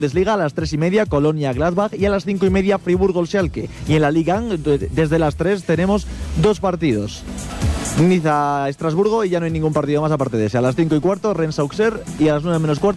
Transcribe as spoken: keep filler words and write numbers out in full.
Bundesliga a las tres y media, Colonia-Gladbach, y a las cinco y media, Friburgo-Schalke. Y en la Liga, desde las tres, tenemos dos partidos. Niza-Estrasburgo, y ya no hay ningún partido más aparte de ese. A las cinco y cuarto, Rennes-Auxerre, y a las nueve menos cuarto,